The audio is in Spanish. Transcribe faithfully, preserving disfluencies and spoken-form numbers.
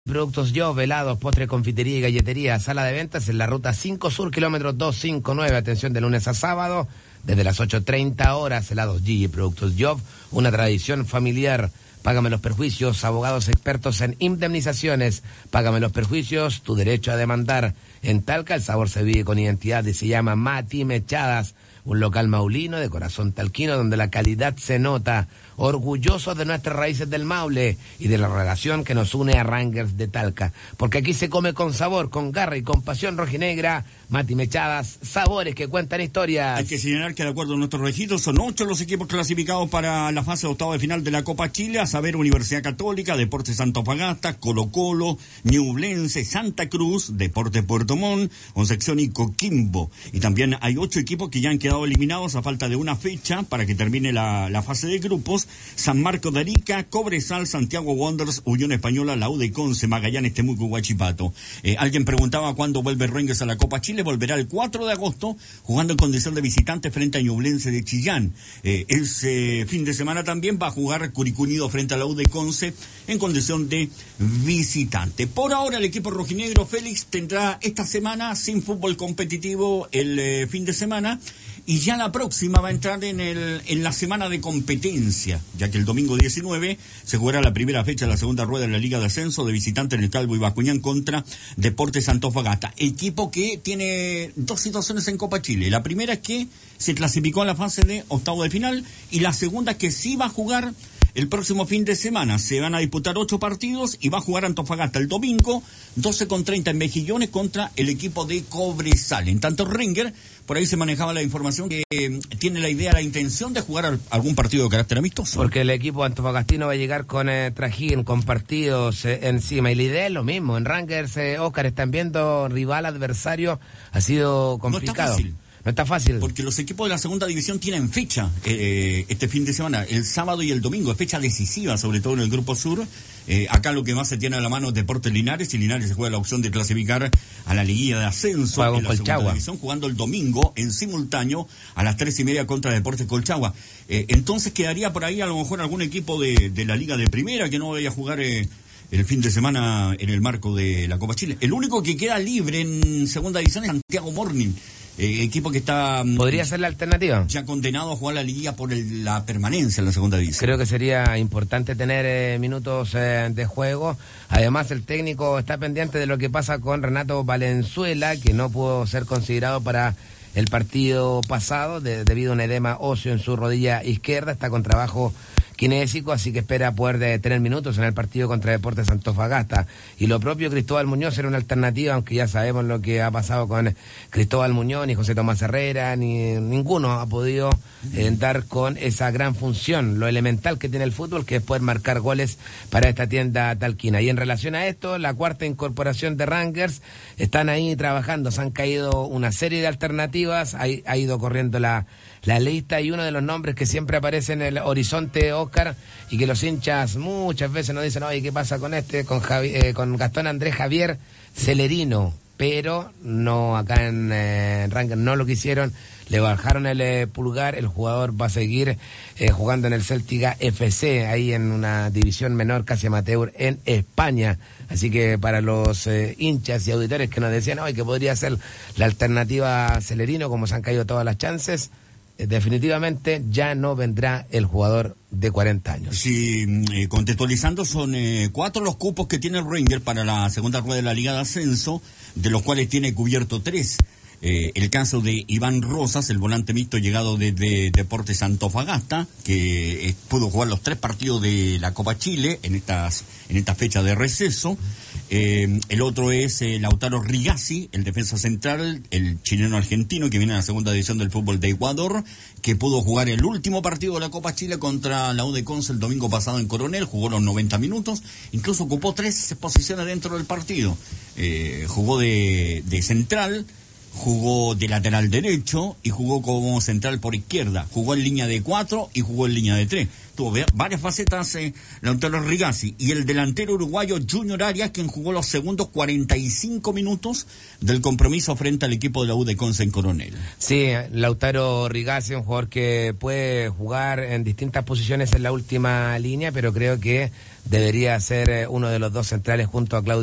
Productos Yo, helados, postre, confitería y galletería, sala de ventas en la ruta cinco Sur, kilómetro doscientos cincuenta y nueve, atención de lunes a sábado, desde las ocho treinta horas, helados G y Productos Yo, una tradición familiar. Págame los perjuicios, abogados expertos en indemnizaciones, págame los perjuicios, tu derecho a demandar. En Talca el sabor se vive con identidad y se llama Mati Mechadas, un local maulino de corazón talquino donde la calidad se nota, orgullosos de nuestras raíces del Maule y de la relación que nos une a Rangers de Talca, porque aquí se come con sabor, con garra y con pasión rojinegra. Mati Mechadas, sabores que cuentan historias. Hay que señalar que de acuerdo a nuestros registros son ocho los equipos clasificados para la fase de octavo de final de la Copa Chile, a saber Universidad Católica, Deportes Antofagasta, Colo Colo, Ñublense, Santa Cruz, Deportes Puerto Montt, Concepción y Coquimbo. Y también hay ocho equipos que ya han quedado eliminados a falta de una fecha para que termine la, la fase de grupos: San Marcos de Arica, Cobresal, Santiago Wanderers, Unión Española, la U de Conce, Magallanes, Temuco, Huachipato. Eh, alguien preguntaba cuándo vuelve Rangers a la Copa Chile. Volverá el cuatro de agosto jugando en condición de visitante frente a Ñublense de Chillán. Eh, ese fin de semana también va a jugar Curicó Unido frente a la U de Conce en condición de visitante. Por ahora el equipo rojinegro, Félix, tendrá esta semana sin fútbol competitivo el eh, fin de semana, y ya la próxima va a entrar en el en la semana de competencia, ya que el domingo diecinueve se jugará la primera fecha de la segunda rueda de la Liga de Ascenso de visitante en el Calvo y Bascuñán contra Deportes Antofagasta, equipo que tiene dos situaciones en Copa Chile. La primera es que se clasificó a la fase de octavo de final, y la segunda es que sí va a jugar el próximo fin de semana. Se van a disputar ocho partidos y va a jugar Antofagasta el domingo, doce con treinta en Mejillones contra el equipo de Cobresal. En tanto, Ringer, por ahí se manejaba la información que eh, tiene la idea, la intención de jugar algún partido de carácter amistoso. Porque el equipo antofagastino va a llegar con eh, trajín, con partidos eh, encima. Y la idea es lo mismo. En Rangers, eh, Oscar, están viendo rival, adversario, ha sido complicado. No está fácil. No está fácil. Porque los equipos de la segunda división tienen fecha eh, este fin de semana, el sábado y el domingo, es fecha decisiva, sobre todo en el Grupo Sur. Eh, acá lo que más se tiene a la mano es Deportes Linares, y Linares se juega la opción de clasificar a la liguilla de ascenso Juega en la Colchagua. segunda división, jugando el domingo en simultáneo a las tres y media contra Deportes Colchagua. Eh, entonces quedaría por ahí a lo mejor algún equipo de, de la Liga de Primera que no vaya a jugar eh, el fin de semana en el marco de la Copa Chile. El único que queda libre en segunda división es Santiago Morning. Eh, equipo que está... ¿Podría ser la alternativa? Ya condenado a jugar la liguilla por el, la permanencia en la segunda división. Creo que sería importante tener eh, minutos eh, de juego. Además, el técnico está pendiente de lo que pasa con Renato Valenzuela, que no pudo ser considerado para el partido pasado de, debido a un edema óseo en su rodilla izquierda. Está con trabajo kinésico, así que espera poder de tener minutos en el partido contra Deportes Antofagasta. Y lo propio Cristóbal Muñoz era una alternativa, aunque ya sabemos lo que ha pasado con Cristóbal Muñoz, ni José Tomás Herrera, ni ninguno ha podido eh, dar con esa gran función, lo elemental que tiene el fútbol, que es poder marcar goles para esta tienda talquina. Y en relación a esto, la cuarta incorporación de Rangers, están ahí trabajando, se han caído una serie de alternativas, ha, ha ido corriendo la la lista, y uno de los nombres que siempre aparece en el horizonte, Oscar, y que los hinchas muchas veces nos dicen, oye, ¿qué pasa con este? Con Javi, eh, con Gastón Andrés Javier Celerino, pero no, acá en eh, Rangers no lo quisieron, le bajaron el eh, pulgar. El jugador va a seguir eh, jugando en el Celtica F C, ahí en una división menor, casi amateur, en España. Así que para los eh, hinchas y auditores que nos decían, oye, que podría ser la alternativa Celerino, como se han caído todas las chances, definitivamente ya no vendrá el jugador de cuarenta años. Sí, eh, contextualizando, son eh, cuatro los cupos que tiene el Ranger para la segunda rueda de la Liga de Ascenso, de los cuales tiene cubierto tres. Eh, el caso de Iván Rosas, el volante mixto llegado desde Deportes Antofagasta, que eh, pudo jugar los tres partidos de la Copa Chile en estas en esta fecha de receso. Eh, el otro es eh, Lautaro Rigazzi, el defensa central, el chileno argentino que viene a la segunda división del fútbol de Ecuador, que pudo jugar el último partido de la Copa Chile contra la U de Conce el domingo pasado en Coronel, jugó los noventa minutos, incluso ocupó tres posiciones dentro del partido. Eh, jugó de, de central, jugó de lateral derecho y jugó como central por izquierda. Jugó en línea de cuatro y jugó en línea de tres. Tuvo varias facetas eh, Lautaro Rigazzi. Y el delantero uruguayo Junior Arias, quien jugó los segundos cuarenta y cinco minutos del compromiso frente al equipo de la U de Conce en Coronel. Sí, Lautaro Rigazzi, un jugador que puede jugar en distintas posiciones en la última línea, pero creo que debería ser uno de los dos centrales junto a Claudio